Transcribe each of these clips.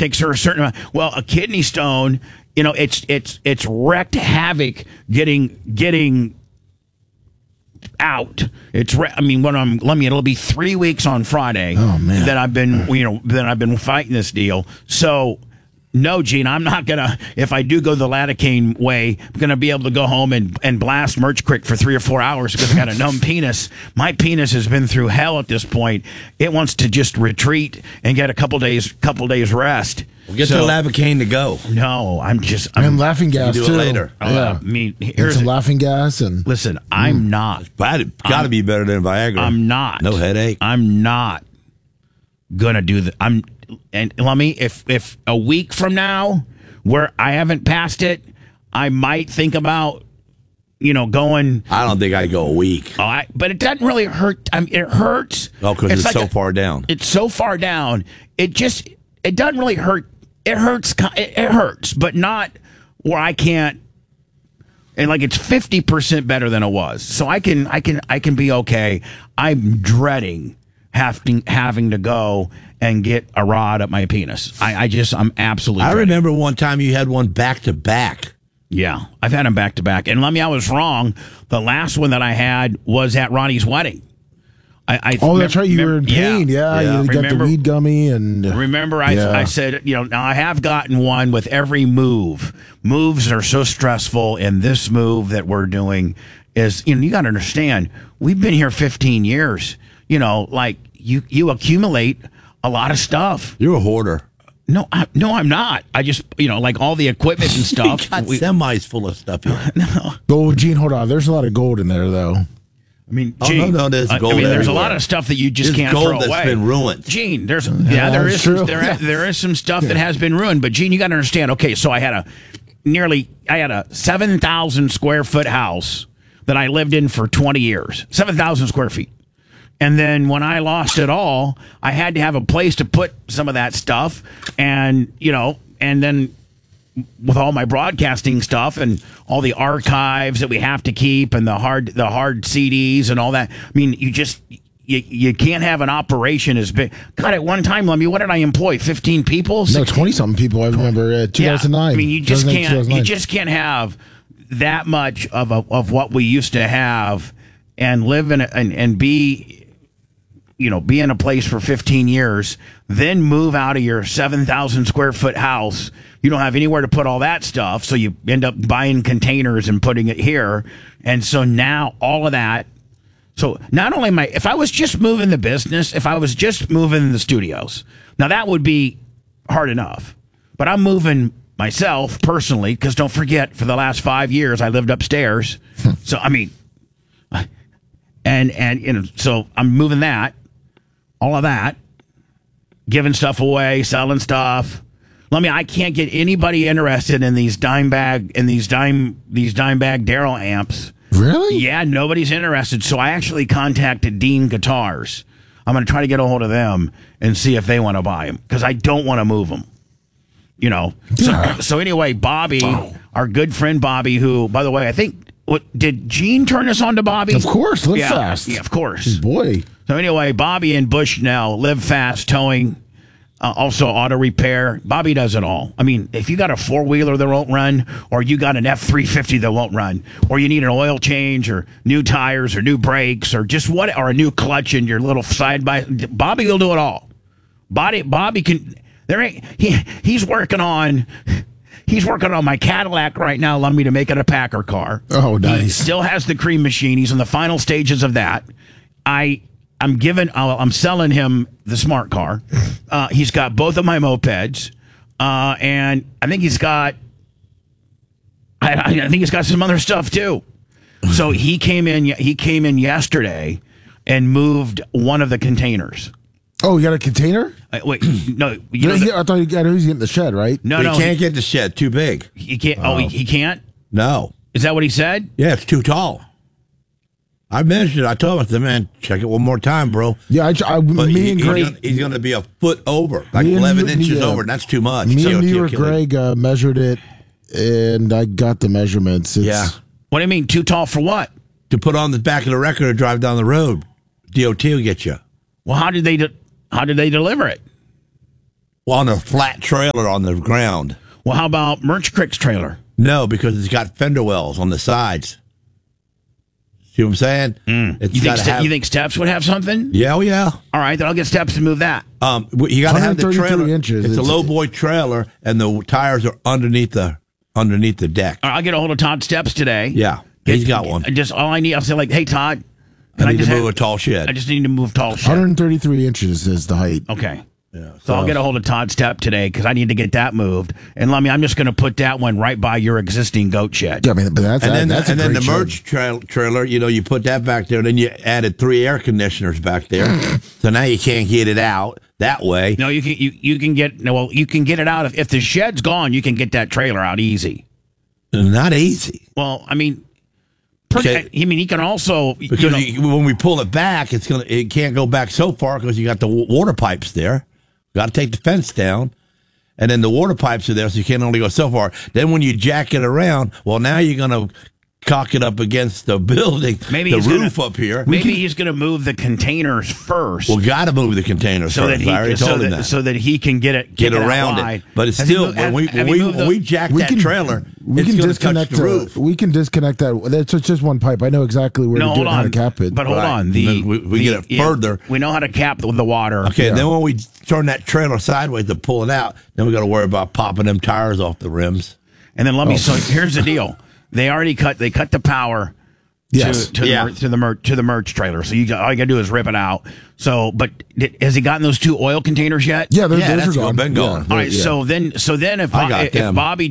takes her a certain amount. Well, a kidney stone, it's wreaked havoc getting out. It'll be 3 weeks on Friday. Oh, man. That I've been fighting this deal. So no, Gene, I'm not gonna. If I do go the Lidocaine way, I'm gonna be able to go home and blast Merch Crick for 3 or 4 hours because I got a numb penis. My penis has been through hell at this point. It wants to just retreat and get a couple days rest. We'll get to Lidocaine to go. No, I'm laughing gas do too. it later. Yeah. Here's some laughing gas and listen. I'm not. It's got to be better than Viagra. I'm not. No headache. I'm not gonna do that. And let me, if a week from now, where I haven't passed it, I might think about, going. I don't think I'd go a week. But it doesn't really hurt. It hurts. Oh, because it's so far down. It's so far down. It doesn't really hurt. It hurts. It hurts, but not where I can't. And it's 50% better than it was. So I can be okay. I'm dreading having to go and get a rod at my penis. I'm absolutely. I remember one time you had one back to back. Yeah, I've had them back to back. And I was wrong. The last one that I had was at Ronnie's wedding. That's right. You were in pain. Yeah. You got the weed gummy and. Remember, I said, now I have gotten one with every move. Moves are so stressful, and this move that we're doing is, you got to understand. We've been here 15 years. You accumulate a lot of stuff. You're a hoarder. No, I'm not. I just, all the equipment and stuff. You got semis full of stuff here. No. Gold, Gene, hold on. There's a lot of gold in there, though. Gene, there's gold. There's a lot of stuff that you just can't gold throw away. That's been ruined. Gene, there is some stuff that has been ruined. But Gene, you got to understand. Okay, so I had a 7,000 square foot house that I lived in for 20 years. 7,000 square feet. And then when I lost it all, I had to have a place to put some of that stuff. And, and then with all my broadcasting stuff and all the archives that we have to keep and the hard CDs and all that. You can't have an operation as big. God, at one time, what did I employ? 15 people? 20-something people. I remember 2009. Yeah. You just can't have that much of what we used to have and live in and be be in a place for 15 years, then move out of your 7,000 square foot house. You don't have anywhere to put all that stuff, so you end up buying containers and putting it here. And so now all of that. So not only if I was just moving the business, if I was just moving the studios, now that would be hard enough. But I'm moving myself personally, because don't forget, for the last 5 years, I lived upstairs. So, so I'm moving that. All of that, giving stuff away, selling stuff. I can't get anybody interested in these dime bag Darrell amps. Really? Yeah, nobody's interested. So I actually contacted Dean Guitars. I'm going to try to get a hold of them and see if they want to buy them, because I don't want to move them. So anyway, Bobby, our good friend Bobby, who, by the way, I think. Did Gene turn us on to Bobby? Of course, Live Fast. Yeah, of course. Boy. So anyway, Bobby and Bushnell, Live Fast Towing, also auto repair. Bobby does it all. If you got a four-wheeler that won't run, or you got an F-350 that won't run, or you need an oil change, or new tires, or new brakes, or just or a new clutch in your little side-by, Bobby will do it all. Bobby can. He's working on. He's working on my Cadillac right now, allowing me to make it a Packer car. Oh, nice. He still has the cream machine. He's in the final stages of that. I'm selling him the smart car. He's got both of my mopeds. And I think he's got some other stuff too. So he came in yesterday and moved one of the containers. Oh, you got a container? Wait, no. I thought he was getting the shed, right? No, he can't get the shed. Too big. He can't. He can't? No. Is that what he said? Yeah, it's too tall. I mentioned it. I told him, I said, man, check it one more time, bro. Yeah, me and Greg. He's going to be a foot over, like 11 inches over, and that's too much. Me and New York Greg measured it, and I got the measurements. Yeah. What do you mean, too tall for what? To put on the back of the record or drive down the road. DOT will get you. Well, how did they deliver it? on a flat trailer on the ground. Well, how about Merch Crick's trailer? No, because it's got fender wells on the sides. See what I'm saying? You think Steps would have something? Yeah, yeah. All right, then I'll get Steps to move that. You got to have the trailer. Inches. It's a low boy trailer, and the tires are underneath the deck. All right, I'll get a hold of Todd Steps today. Yeah, he's got one. Just all I need, I'll say like, hey Todd, I need to move a tall shed. I just need to move tall shed. 133 inches is the height. Okay. Yeah, so I'll get a hold of Todd Stepp today because I need to get that moved. And Lummy, I'm just going to put that one right by your existing goat shed. Yeah, I mean, but that's then the shed. merch trailer. You put that back there. Then you added 3 air conditioners back there. So now you can't get it out that way. No, you can get it out if the shed's gone. You can get that trailer out easy. Not easy. Well, I mean. He can also because when we pull it back, it can't go back so far because you got the water pipes there. Got to take the fence down, and then the water pipes are there, so you can't only go so far. Then when you jack it around, well, now you're going to cock it up against the building, the roof up here. Maybe he's going to move the containers first. Well, got to move the containers so first. That he, I already told him that. So that he can get around it. But it's still, when we jack that trailer, we can disconnect the roof. We can disconnect that. That's just one pipe. I know exactly where to do it and how to cap it. But hold on. We get it further. We know how to cap the water. Okay, then when we turn that trailer sideways to pull it out, then we got to worry about popping them tires off the rims. And then so here's the deal. They already cut the power to the merch trailer. So all you got to do is rip it out. So, but has he gotten those 2 oil containers yet? Yeah, those are gone. Been gone. All right. So then if Bobby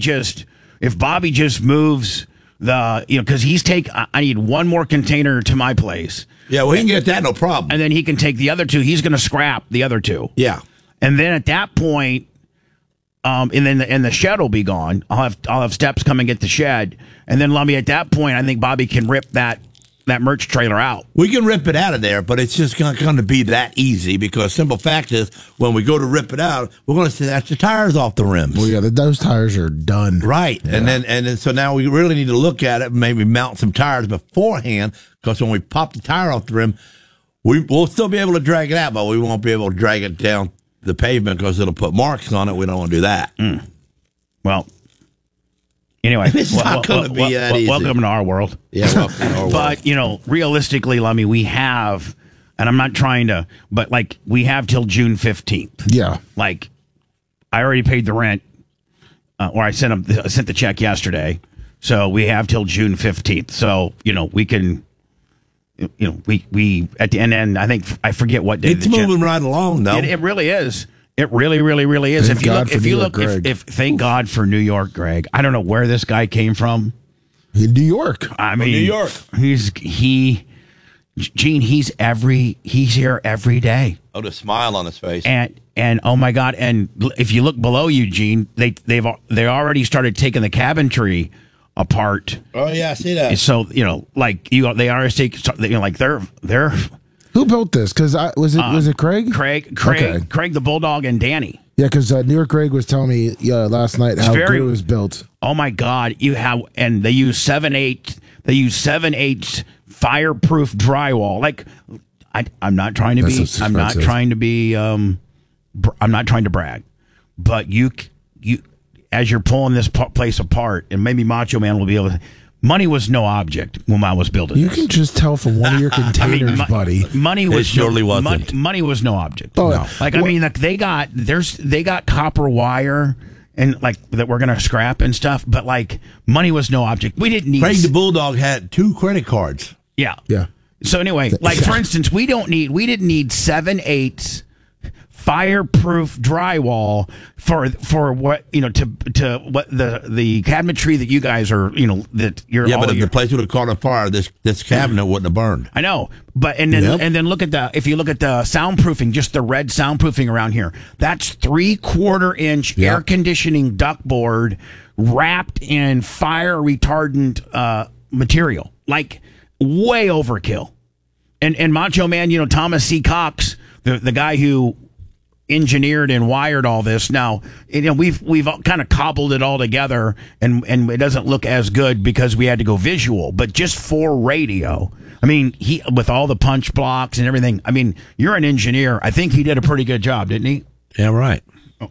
just moves because I need 1 more container to my place. Yeah, well, he can get that, no problem. And then he can take the other 2. He's going to scrap the other 2. Yeah. And then at that point, and the shed will be gone. I'll have Steps come and get the shed, and then Lummy. At that point, I think Bobby can rip that merch trailer out. We can rip it out of there, but it's just not going to be that easy because simple fact is when we go to rip it out, we're going to snatch the tires off the rims. Well, yeah, those tires are done. Right, yeah. and then so now we really need to look at it and maybe mount some tires beforehand because when we pop the tire off the rim, we'll still be able to drag it out, but we won't be able to drag it down the pavement because it'll put marks on it. We don't want to do that. Well, anyway, it's not going to be that easy. Welcome to our world. Yeah, welcome to our world. But realistically, Lummy, we have, and I'm not trying to, but we have till June 15th. Yeah, I already paid the rent, or I sent the check yesterday, so we have till June 15th. So we can. We at the end. I think I forget what day. It's moving right along, though. It really is. It really, really, really is. Thank God for New York, Greg. I don't know where this guy came from. In New York. I mean, New York. Gene. He's here every day. Oh, the smile on his face. And oh my God! And if you look below you, Gene, they already started taking the cabinetry apart. Oh yeah, I see that. So they are they're who built this? Because was it Craig? Craig the Bulldog and Danny. Yeah, because New York Greg was telling me last night how good it was built. Oh my God! And they use 7/8. They use 7/8 fireproof drywall. I'm not trying to be. I'm not trying to be. I'm not trying to brag, but you. As you're pulling this place apart, and maybe Macho Man will be able to. Money was no object when I was building this. You can just tell from one of your containers, buddy. Money was surely wasn't. Money was no object. Oh, no. They got copper wire and that we're gonna scrap and stuff, but money was no object. We didn't need. Craig the Bulldog had 2 credit cards. Yeah. So anyway, for instance, we didn't need 7/8 fireproof drywall for what to what the cabinetry that you guys are that you're but if the place would have caught on fire, this cabinet wouldn't have burned. I know, but and then look at if you look at the soundproofing, just the red soundproofing around here, that's 3/4 inch air conditioning ductboard wrapped in fire retardant material, way overkill. And Macho Man, Thomas C. Cox, the guy who engineered and wired all this. Now, we've kind of cobbled it all together, and it doesn't look as good because we had to go visual. But just for radio, I mean, he with all the punch blocks and everything. I mean, you're an engineer. I think he did a pretty good job, didn't he? Yeah, right.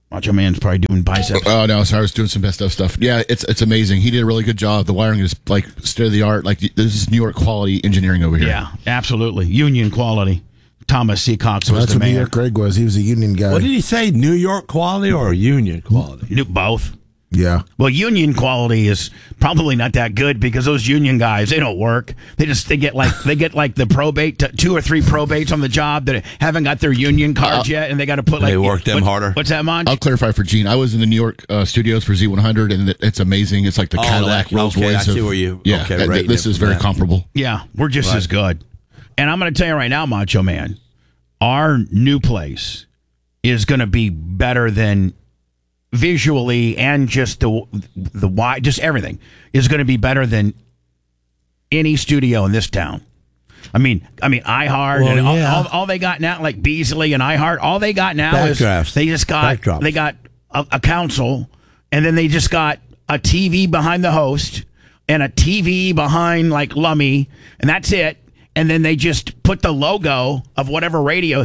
Macho Man's probably doing biceps. Oh no, sorry, I was doing some best of stuff. Yeah, it's amazing. He did a really good job. The wiring is like state of the art. Like this is New York quality engineering over here. Yeah, absolutely. Union quality. Thomas Seacox was That's the what man. New York Greg was. He was a union guy. What did he say? New York quality or Union quality? Both. Yeah. Well, union quality is probably not that good because those union guys, they don't work. They get like the probate, 2 or 3 probates on the job that haven't got their union cards yet, and they got to put like they work them harder. What's that, Monch? I'll clarify for Gene. I was in the New York studios for Z100, and it's amazing. It's like the Cadillac Rolls Royce. I see where you. Yeah, okay, right, this is very comparable. Yeah, we're just as good. And I'm going to tell you right now, Macho Man, our new place is going to be better than visually and just the why, just everything is going to be better than any studio in this town. I mean, iHeart and all they got now, like Beasley and iHeart, all they got now is they just got a console, and then they just got a TV behind the host and a TV behind like Lummy, and that's it. And then they just put the logo of whatever radio.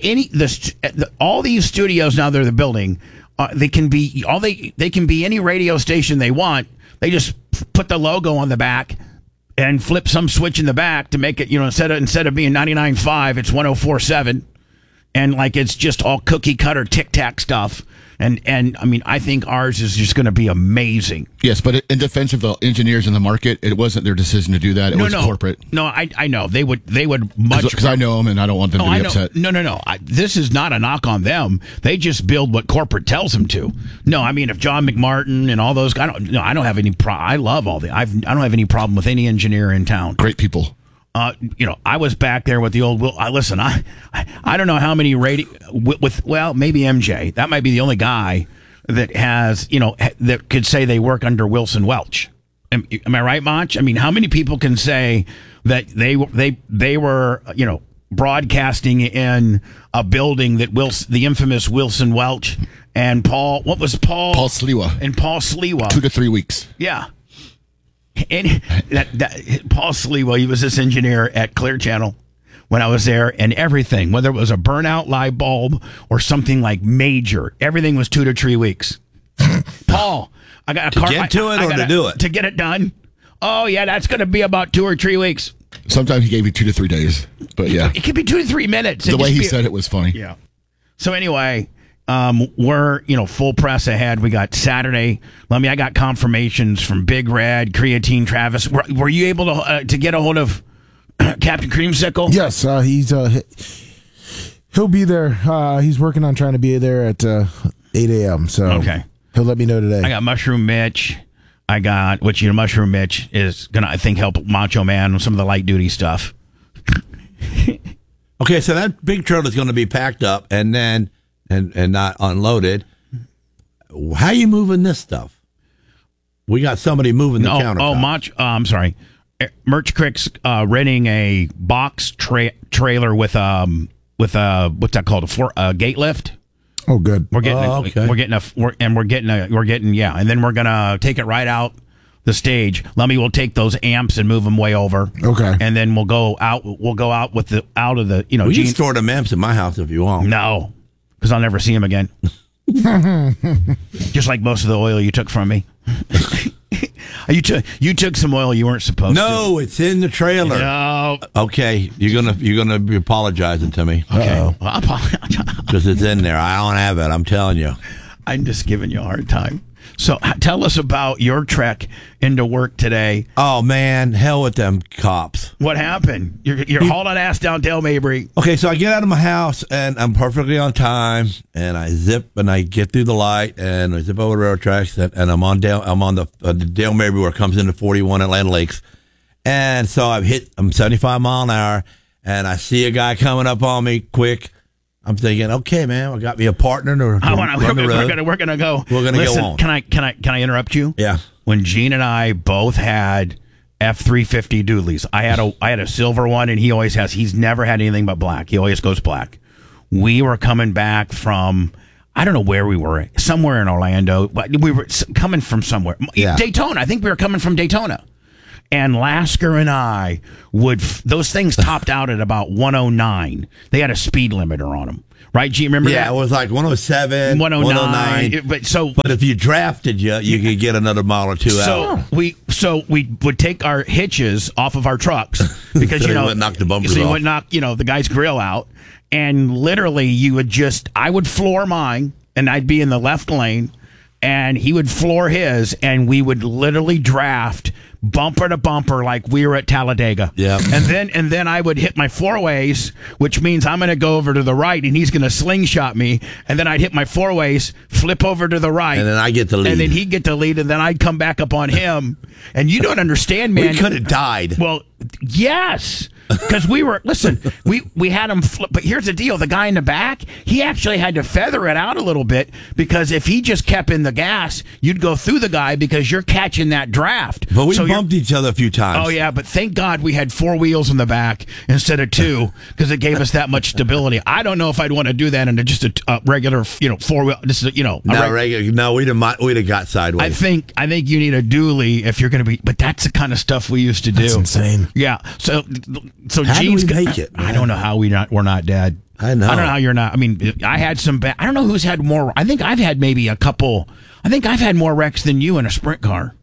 All these studios now they're building. They can be they can be any radio station they want. They just put the logo on the back and flip some switch in the back to make it, instead of being 99.5, it's 104.7, and like it's just all cookie cutter tic tac stuff. And I mean, I think ours is just going to be amazing. Yes, but in defense of the engineers in the market, it wasn't their decision to do that. It was corporate. No, I know they would much because I know them and I don't want them to be upset. No. This is not a knock on them. They just build what corporate tells them to. No, I mean if John McMartin and all those, I don't have any. I love all the. I don't have any problem with any engineer in town. Great people. I was back there with the old Will. Listen, I don't know how many maybe MJ. That might be the only guy that has, that could say they work under Wilson Welch. Am I right, Monch? I mean, how many people can say that they were, broadcasting in a building that the infamous Wilson Welch and Paul Sliwa and Paul Sliwa 2 to 3 weeks. Yeah. And Paul Sliwa, he was this engineer at Clear Channel when I was there, and everything, whether it was a burnout light bulb or something like major, everything was 2 to 3 weeks. Paul, I got a car. To get to it or to do it? To get it done. Oh, yeah, that's going to be about 2 or 3 weeks. Sometimes he gave you 2 to 3 days, but yeah. It could be 2 to 3 minutes. The way he said it was funny. Yeah. So anyway, we're, full press ahead. We got Saturday. I got confirmations from Big Red, Creatine, Travis. Were you able to get a hold of Captain Creamsicle? Yes, he'll be there. He's working on trying to be there at 8 a.m. So okay. He'll let me know today. I got Mushroom Mitch. Mushroom Mitch is going to, I think, help Macho Man with some of the light duty stuff. Okay, so that big trailer is going to be packed up and then and not unloaded. How are you moving this stuff? We got somebody moving the countertop. I'm sorry. Merch Crick's renting a box trailer with what's that called, a gate lift. Oh, good. We're getting and then we're gonna take it right out the stage. Lummy will take those amps and move them way over. Okay. And then we'll go out with the out of the We can store them amps in my house if you want. No, because I'll never see them again. Just like most of the oil you took from me. You took some oil you weren't supposed to. No, it's in the trailer. No. Okay, you're gonna be apologizing to me. Okay. Well, I apologize. Because it's in there. I don't have it. I'm telling you. I'm just giving you a hard time. So tell us about your trek into work today. Oh, man. Hell with them cops. What happened? You're hauling ass down Dale Mabry. Okay, so I get out of my house, and I'm perfectly on time, and I zip, and I get through the light, and I zip over the railroad tracks, and I'm on the Dale Mabry where it comes into 41 Atlanta Lakes. And so I'm 75 mile an hour, and I see a guy coming up on me quick. I'm thinking, okay, man, I got me a partner to run the road. We're gonna go. We're gonna go on. Can I interrupt you? Yeah. When Gene and I both had F-350 dualies, I had a silver one, and he always has. He's never had anything but black. He always goes black. We were coming back from, I don't know where we were, somewhere in Orlando. We were coming from somewhere. Yeah. Daytona. I think we were coming from Daytona. And Lasker and I those things topped out at about 109. They had a speed limiter on them. Right, G, remember that? Yeah, it was like 107, 109. But if you drafted you could get another mile or two out. So we would take our hitches off of our trucks because, so you wouldn't knock the bumpers off. Would knock, the guy's grill out. And literally I would floor mine and I'd be in the left lane and he would floor his and we would literally draft bumper to bumper like we were at Talladega. Yeah. And then I would hit my four-ways, which means I'm going to go over to the right and he's going to slingshot me. And then I'd hit my four-ways, flip over to the right. And then I get the lead. And then he'd get the lead and then I'd come back up on him. And you don't understand, man. We could have died. Well, yes. Because we had him flip. But here's the deal. The guy in the back, he actually had to feather it out a little bit because if he just kept in the gas, you'd go through the guy because you're catching that draft. But we bumped each other a few times. Oh, yeah. But thank God we had 4 wheels in the back instead of 2 because it gave us that much stability. I don't know if I'd want to do that in just a regular, 4-wheel. This is, regular. No, we'd have got sideways. I think you need a dually if you're going to be. But that's the kind of stuff we used to do. That's insane. Yeah. So how Gene's do we make it? Man? I don't know how we're not dead. I know. I don't know how you're not. I mean, I had some bad. I don't know who's had more. I think I've had maybe a couple. I think I've had more wrecks than you in a sprint car.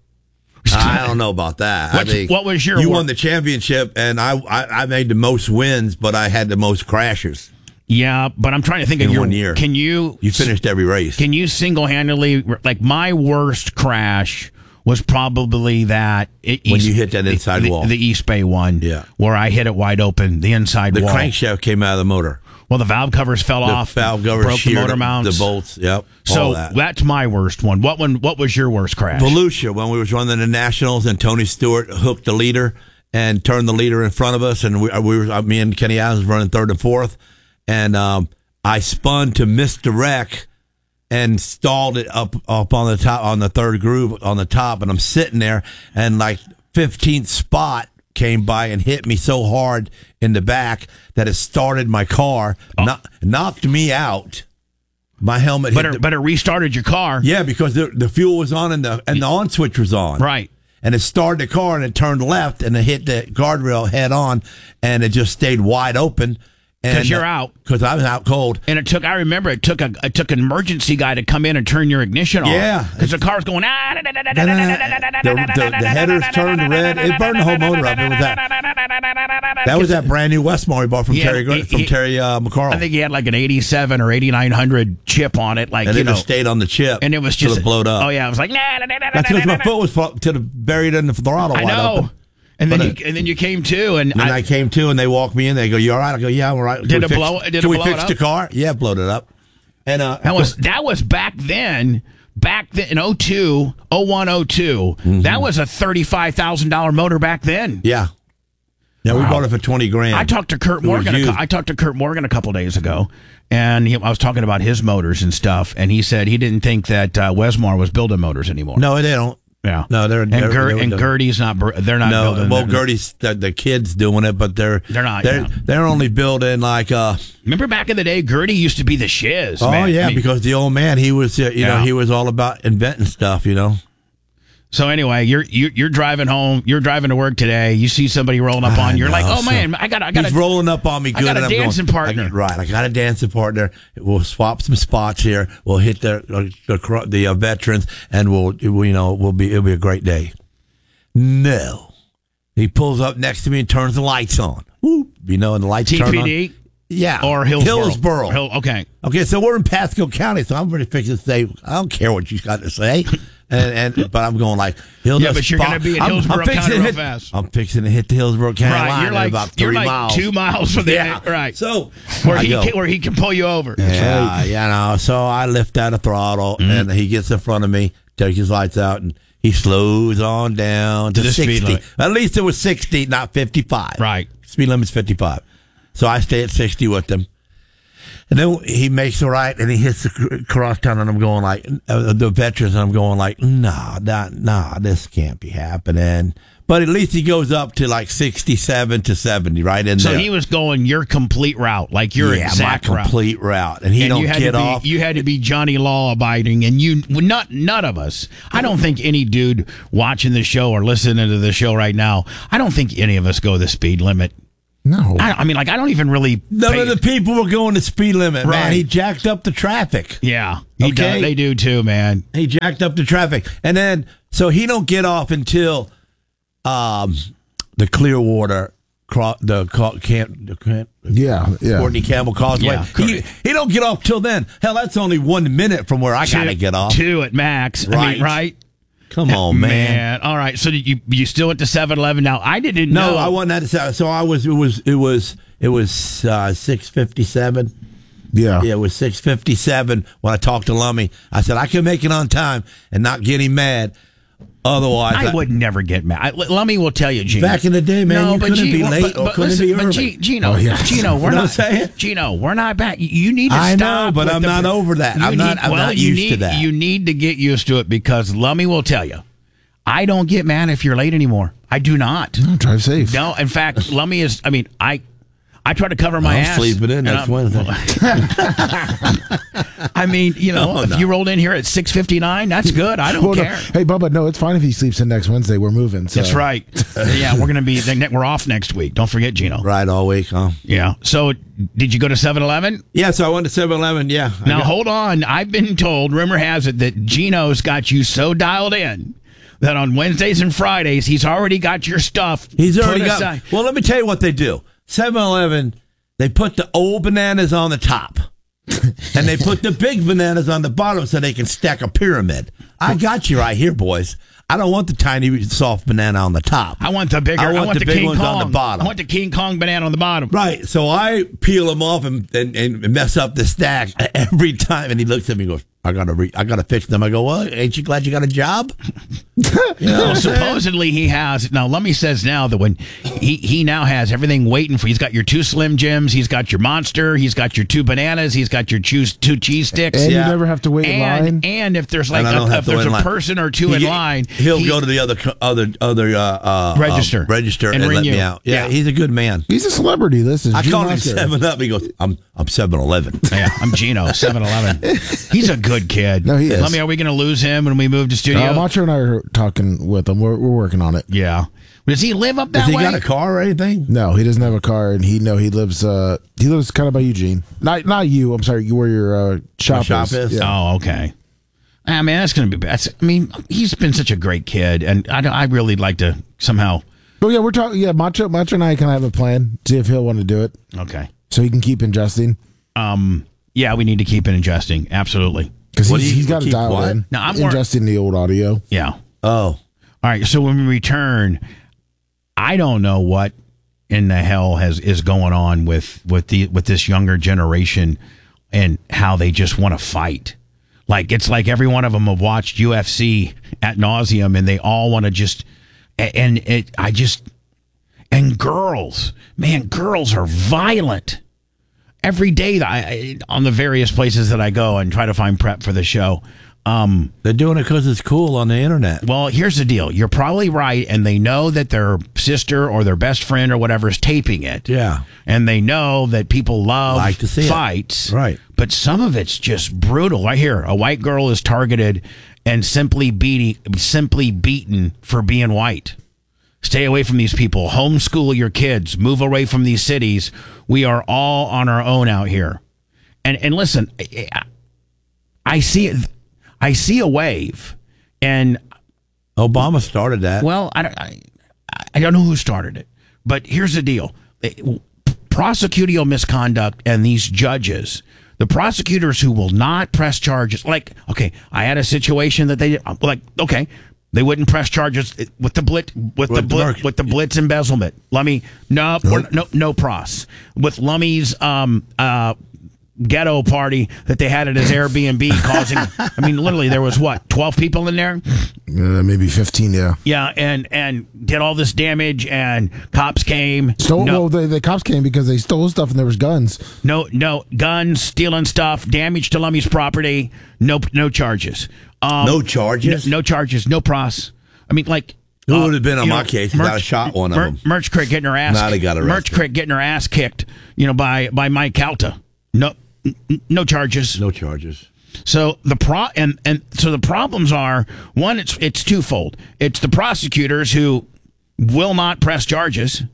I don't know about that. What was your? You won the championship, and I made the most wins, but I had the most crashes. Yeah, but I'm trying to think of your 1 year. Can you finished every race? Can you single-handedly, like my worst crash was probably that when you hit that inside wall, the East Bay one, where I hit it wide open, the inside wall. The crankshaft came out of the motor. Well, the valve covers fell off. The valve covers broke the motor mounts, the bolts. Yep. So that's my worst one. What was your worst crash? Volusia, when we was running the Nationals, and Tony Stewart hooked the leader and turned the leader in front of us, and me and Kenny Adams running third and fourth, and I spun to misdirect and stalled it up on the top, on the third groove on the top, and I'm sitting there, and like 15th spot came by and hit me so hard in the back that it started my car, knocked me out. My helmet but it restarted your car. Yeah, because the fuel was on and the on switch was on. Right. And it started the car and it turned left and it hit the guardrail head on and it just stayed wide open. Because you're out. Because I was out cold. And it took an emergency guy to come in and turn your ignition off. Yeah. Because the car's going, the headers turned red. It burned the whole motor up. It was that was that brand new Westmore we bought from Terry McCarl. I think he had like an 87 or 8900 chip on it. Like, and it just stayed on the chip. And it was just. It blowed up. Oh, yeah. It was like, that's because my foot was buried in the throttle wide open. And then you came to, and I came to, and they walked me in. They go, "You all right?" I go, "Yeah, I'm all right." Did we fix the car? Yeah, blowed it up. And that was back then. Back then in 02, 01, 02, that was a $35,000 motor back then. Yeah. Yeah, we bought it for $20,000. I talked to Kurt Morgan. I talked to Kurt Morgan a couple days ago, and I was talking about his motors and stuff, and he said he didn't think that Westmore was building motors anymore. No, they don't. Yeah, no, Gertie's not. They're not building. Well, Gertie's the kids doing it, but they're not. They're only building like. Remember back in the day, Gertie used to be the shiz. Oh man. yeah, because the old man, he was he was all about inventing stuff, So anyway, you're driving home. You're driving to work today. You see somebody rolling up on you. You're like, oh man, I got. He's rolling up on me. Good. I got a dancing partner. I got a dancing partner. We'll swap some spots here. We'll hit the veterans, and it'll be a great day. No, he pulls up next to me and turns the lights on. Woo. And the lights turn on. TPD. Yeah, or Hillsboro. Okay, so we're in Pasco County, so I'm really fixing to say I don't care what you got to say. But I'm going like but you're going to be in Hillsborough County real fast. I'm fixing to hit the Hillsborough County line in about 3 miles. 2 miles from there, right? So where he can pull you over. Yeah, So I lift out a throttle, and he gets in front of me, takes his lights out, and he slows on down to 60. At least it was 60, not 55. Right. Speed limit's 55. So I stay at 60 with him. And then he makes a right, and he hits the crosstown, and I'm going like, the veterans, and I'm going like, nah, this can't be happening. But at least he goes up to like 67 to 70, right in there. So he was going your complete route, like your exact my complete route. And he don't get off. You had to be Johnny Law abiding, and none of us. I don't think any dude watching the show or listening to the show right now, I don't think any of us go the speed limit. No. I mean, like, I don't even really. None of the people were going the speed limit, man. Right. He jacked up the traffic. Yeah. Okay. They do too, man. He jacked up the traffic. And then, so he don't get off until the Clearwater, Courtney Campbell Causeway. Yeah, he don't get off till then. Hell, that's only 1 minute from where I got to get off. 2 at max. Right. I mean, right? Come on, man. All right. So you still went to 7-Eleven. Now, I didn't know. No, I wasn't at the. So I was. It was 6:57. Yeah. Yeah, it was 6:57 when I talked to Lummy. I said I can make it on time and not get him mad. Otherwise, I would never get mad. Lummy will tell you, Gino. Back in the day, man, you couldn't be late or couldn't be early. Gino, Gino, we're not saying. Gino, we're not back. You need to stop. I know, but I'm not over that. I'm not used to that. You need to get used to it because Lummy will tell you. I don't get mad if you're late anymore. I do not. No, drive safe. No, in fact, Lummy is. I mean, I try to cover my ass. I'm sleeping in next Wednesday. I mean, if you rolled in here at 6:59, that's good. I don't care. No. Hey, Bubba, no, it's fine if he sleeps in next Wednesday. We're moving. So. That's right. Yeah, we're off next week. Don't forget, Gino. Right, all week, huh? Yeah. So, did you go to 7-Eleven? Yeah, so I went to 7-Eleven, yeah. Now, hold on. I've been told, rumor has it, that Gino's got you so dialed in that on Wednesdays and Fridays, he's already got your stuff. He's already got. Well, let me tell you what they do. 7-Eleven, they put the old bananas on the top. And they put the big bananas on the bottom so they can stack a pyramid. I got you right here, boys. I don't want the tiny, soft banana on the top. I want the bigger. I want the big King ones Kong on the bottom. I want the King Kong banana on the bottom. Right. So I peel them off and mess up the stack every time. And he looks at me and goes, I gotta fix them. I go, well, ain't you glad you got a job? Well, supposedly he has. Now, Lummy says now that when he now has everything waiting for. He's got your 2 Slim Jims. He's got your Monster. He's got your 2 bananas. He's got your 2 cheese sticks. And you never have to wait in line. And if there's if there's a person or 2 in line, he'll go to the other register and let me out. Yeah, he's a good man. He's a celebrity. Listen, I called him 7-Up. He goes, I'm 7-Eleven. Yeah, I'm Gino, 7-Eleven. He's a good kid. No, he is. Lummy, are we going to lose him when we move to studio? Macho and I are talking with him. We're working on it. Yeah. Does he live up that way? Has he got a car or anything? No, he doesn't have a car, and he lives kind of by Eugene. Not you. I'm sorry. You where your shop is. Yeah. Oh, okay. I mean, that's going to be bad. I mean, he's been such a great kid, and I really like to somehow. Oh yeah, we're talking. Yeah, Macho and I kind of have a plan. See if he'll want to do it. Okay. So he can keep ingesting. Yeah, we need to keep it ingesting. Absolutely. Because he's got to dial in. Now, I'm ingesting the old audio. Yeah. Oh. All right. So when we return, I don't know what in the hell is going on with this younger generation and how they just want to fight. Like, it's like every one of them have watched UFC ad nauseum, and they all want to just and girls, man, girls are violent. Every day on the various places that I go and try to find prep for the show. They're doing it because it's cool on the internet. Well, here's the deal. You're probably right, and they know that their sister or their best friend or whatever is taping it. Yeah. And they know that people like to see fights. Right. But some of it's just brutal. Right here, a white girl is targeted and simply beaten for being white. Stay away from these people. Homeschool your kids. Move away from these cities. We are all on our own out here. And listen, I see a wave, and Obama started that. Well, I don't know who started it, but here's the deal: prosecutorial misconduct and these judges, the prosecutors who will not press charges. Like, okay, I had a situation that they wouldn't press charges with the Blitz embezzlement. Lummy, no pros with Lummy's ghetto party that they had at his Airbnb causing. I mean, literally, there was 12 people in there, maybe 15. Yeah, and did all this damage, and cops came. The cops came because they stole stuff and there was guns. No guns, stealing stuff, damage to Lummy's property. No charges. No charges? No charges. No pros. I mean, like. Who would have been on my case? Because I shot one of them. Merch Crick getting her ass. Now they got arrested. Merch Crick getting her ass kicked. By Mike Calta. No charges. No charges. So the problems are, one, it's twofold. It's the prosecutors who will not press charges.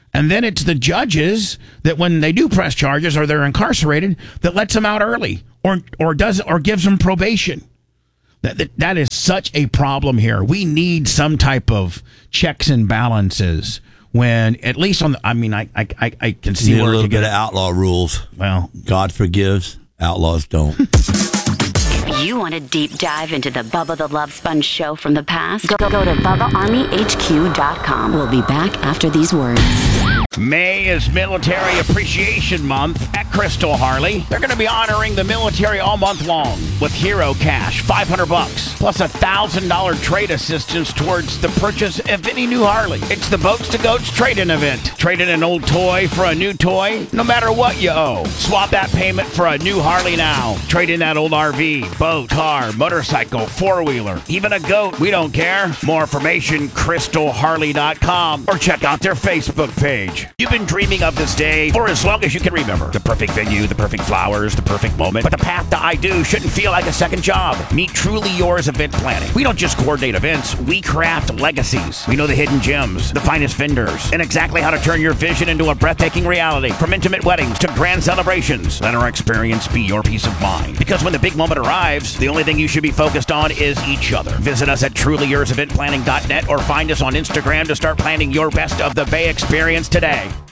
And then it's the judges that when they do press charges or they're incarcerated that lets them out early or gives them probation. That is such a problem here. We need some type of checks and balances when, at least on the, I mean, I can see Need a where little you bit get of outlaw rules. Well, God forgives, outlaws don't. If you want a deep dive into the Bubba the Love Sponge show from the past, go to BubbaArmyHQ.com. We'll be back after these words. May is Military Appreciation Month at Crystal Harley. They're going to be honoring the military all month long with Hero Cash, $500, plus $1,000 trade assistance towards the purchase of any new Harley. It's the Boats to Goats trade-in event. Trade in an old toy for a new toy, no matter what you owe. Swap that payment for a new Harley now. Trade in that old RV, boat, car, motorcycle, four-wheeler, even a goat. We don't care. More information, crystalharley.com, or check out their Facebook page. You've been dreaming of this day for as long as you can remember. The perfect venue, the perfect flowers, the perfect moment. But the path to I Do shouldn't feel like a second job. Meet Truly Yours Event Planning. We don't just coordinate events, we craft legacies. We know the hidden gems, the finest vendors, and exactly how to turn your vision into a breathtaking reality. From intimate weddings to grand celebrations, let our experience be your peace of mind. Because when the big moment arrives, the only thing you should be focused on is each other. Visit us at trulyourseventplanning.net or find us on Instagram to start planning your best of the Bay experience today.